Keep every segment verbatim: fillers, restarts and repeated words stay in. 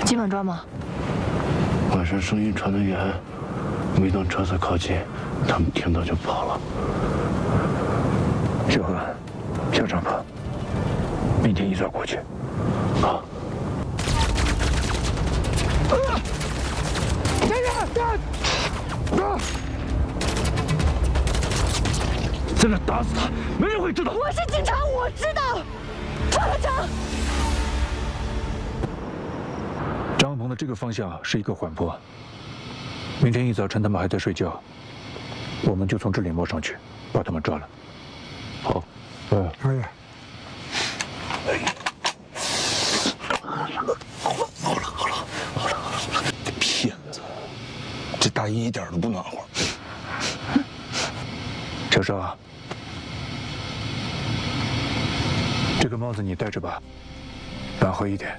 今晚抓吗？ 晚上声音传得远，没等车子靠近，他们听到就跑了。 小何，下帐篷，明天一早过去。 好。 在那打死他，没人会知道。 我是警察，我知道。查了查。 帐篷的这个方向是一个缓坡。明天一早趁他们还在睡觉，我们就从这里摸上去，把他们抓了。 好。 嗯。 可以。 好了，好了，好了，好了，好了，这骗子，这大衣一点都不暖和。 小少，这个帽子你戴着吧，暖和一点。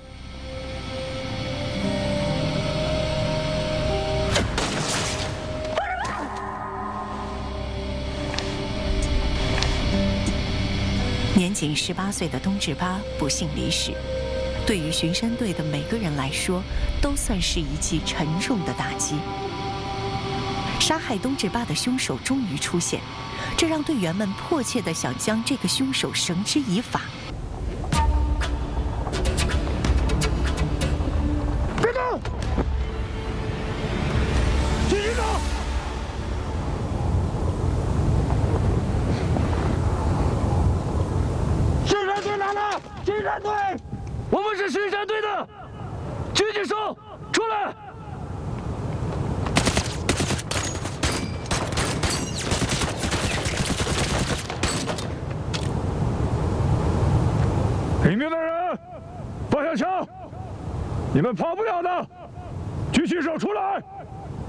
年仅十八岁的东志巴不幸离世，对于巡山队的每个人来说，都算是一记沉重的打击。杀害东志巴的凶手终于出现，这让队员们迫切地想将这个凶手绳之以法。 别动！继续走！巡山队来了！巡山队， 我们是巡山队的，举起手，出来！里面的人，放下枪！你们跑不了的，举起手出来！